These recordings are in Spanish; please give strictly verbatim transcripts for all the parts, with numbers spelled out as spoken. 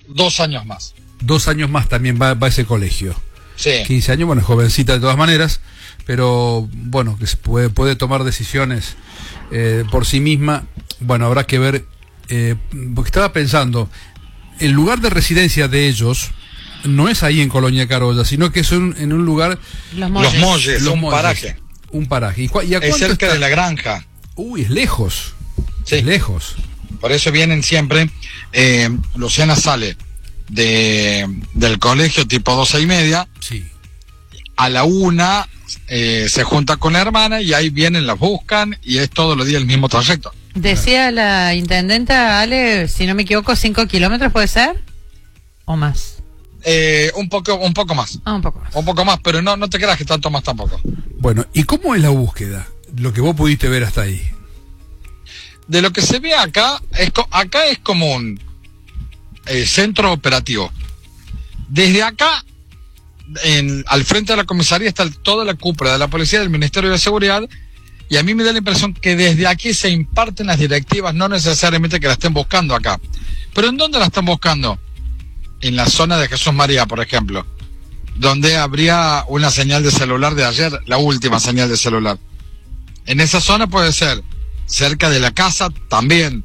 dos años más. Dos años más también va, va a ese colegio. Sí. quince años, bueno, es jovencita de todas maneras, pero bueno, que se puede, puede tomar decisiones eh, por sí misma. Bueno, habrá que ver, eh, porque estaba pensando, el lugar de residencia de ellos no es ahí en Colonia Carolla, sino que es un, en un lugar... Los Molles. Los Molles, Los un Molles, paraje. Un paraje. ¿Y, cua- y a Es cuánto cerca está? de la granja. Uy, es lejos. Sí. Es lejos. Por eso vienen siempre. Eh, Luciana sale de del colegio tipo doce y media. Sí. A la una eh, se junta con la hermana y ahí vienen, las buscan y es todos los días el mismo trayecto. Decía la intendenta, Ale, si no me equivoco, cinco kilómetros, ¿puede ser? ¿O más? Eh, un poco un poco más. Ah, un poco más. Un poco más, pero no, no te creas que tanto más tampoco. Bueno, ¿y cómo es la búsqueda? Lo que vos pudiste ver hasta ahí. De lo que se ve acá, es co- acá es como un eh, centro operativo. Desde acá, en, al frente de la comisaría está el- toda la cúpula de la policía, del Ministerio de Seguridad, y a mí me da la impresión que desde aquí se imparten las directivas, no necesariamente que la estén buscando acá. ¿Pero en dónde la están buscando? En la zona de Jesús María, por ejemplo, donde habría una señal de celular de ayer, la última señal de celular. En esa zona puede ser cerca de la casa, también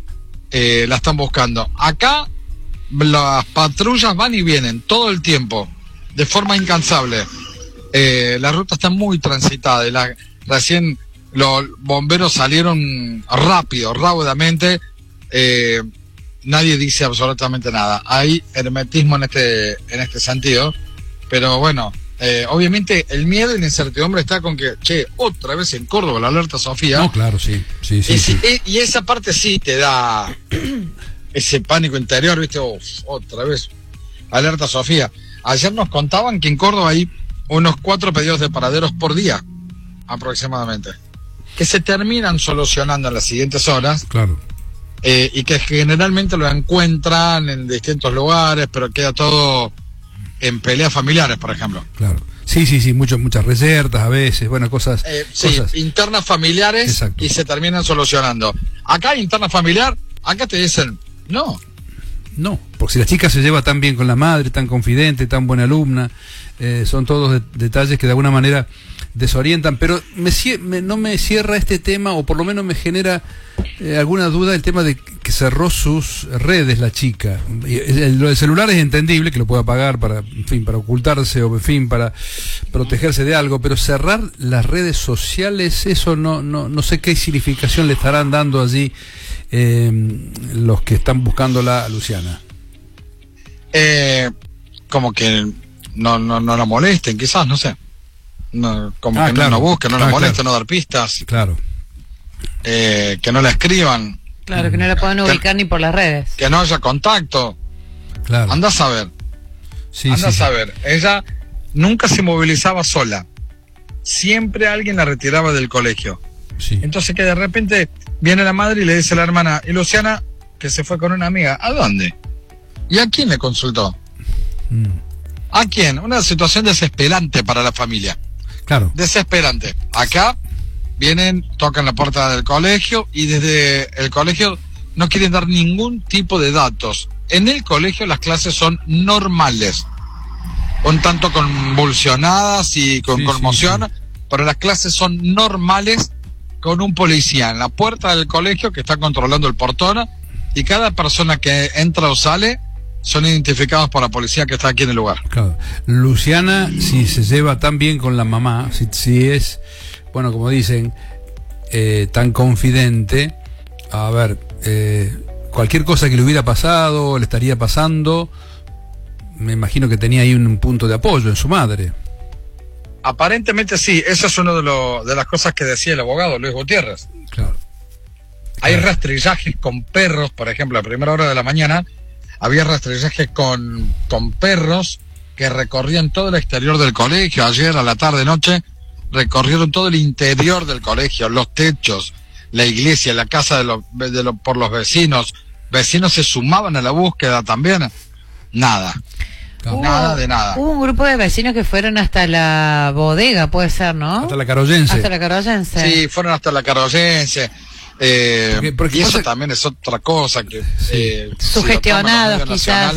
eh, la están buscando. Acá las patrullas van y vienen todo el tiempo, de forma incansable. Eh, la ruta está muy transitada y la, recién los bomberos salieron rápido, rápidamente. Eh, nadie dice absolutamente nada. Hay hermetismo en este, en este sentido, pero bueno, eh, obviamente el miedo y la incertidumbre está con que, che, otra vez en Córdoba la alerta Sofía. No, claro, sí. sí, sí, y, sí. si- eh, y esa parte sí te da ese pánico interior, ¿viste? Uf, otra vez alerta Sofía. Ayer nos contaban que en Córdoba hay unos cuatro pedidos de paraderos por día, aproximadamente, que se terminan solucionando en las siguientes horas. Claro. Eh, y que generalmente lo encuentran en distintos lugares, pero queda todo en peleas familiares, por ejemplo. Claro. Sí, sí, sí, muchas muchas reservas a veces, bueno, cosas... Eh, sí, cosas. internas familiares. Exacto. Y se terminan solucionando. Acá interna familiar, acá te dicen, no. No, porque si la chica se lleva tan bien con la madre, tan confidente, tan buena alumna, eh, son todos de- detalles que de alguna manera desorientan, pero me, cie- me- no me cierra este tema, o por lo menos me genera eh, alguna duda el tema de que cerró sus redes la chica. Y el- Lo del celular es entendible, que lo pueda pagar para, en fin, para ocultarse o en fin, para protegerse de algo, pero cerrar las redes sociales, eso no, no, no sé qué significación le estarán dando allí eh, los que están buscándola a Luciana. Eh, como que no, no, no la molesten, quizás, no sé. No, como Ah, que claro. no la busquen, no Ah, la molesten, claro. no dar pistas, Claro. eh, que no la escriban, Claro, que no la pueden Que- ubicar ni por las redes. que no haya contacto. Claro. Andá a saber. Sí, Anda sí, sí. a saber, ella nunca se movilizaba sola. Siempre alguien la retiraba del colegio. Sí. Entonces que de repente viene la madre y le dice a la hermana, y Luciana, que se fue con una amiga, ¿a dónde? ¿Y a quién le consultó? Mm. ¿A quién? Una situación desesperante para la familia. Claro. Desesperante. Acá vienen, tocan la puerta del colegio y desde el colegio no quieren dar ningún tipo de datos. En el colegio las clases son normales, un tanto convulsionadas y con Sí, conmoción, sí, pero las clases son normales, con un policía en la puerta del colegio que está controlando el portón, y cada persona que entra o sale son identificados por la policía que está aquí en el lugar. Claro. Luciana, si se lleva tan bien con la mamá, si, si es, bueno, como dicen, eh, tan confidente, a ver, eh, cualquier cosa que le hubiera pasado, le estaría pasando, me imagino que tenía ahí un punto de apoyo en su madre. Aparentemente sí, esa es una de, lo- de las cosas que decía el abogado Luis Gutiérrez. Claro. Hay Claro. rastrillajes con perros, por ejemplo, a primera hora de la mañana había rastrillajes con, con perros que recorrían todo el exterior del colegio. Ayer a la tarde noche recorrieron todo el interior del colegio, los techos, la iglesia, la casa de los, de los, por los vecinos. Vecinos se sumaban a la búsqueda también. Nada, Claro. nada de nada. Hubo un grupo de vecinos que fueron hasta la bodega, puede ser, ¿no? Hasta la Carollense. Hasta la Carollense. Sí, fueron hasta la Carollense. Eh, Porque- porque y eso pasa- también es otra cosa que Sí. eh, si lo toman los Sugestionados, medios quizás. nacionales,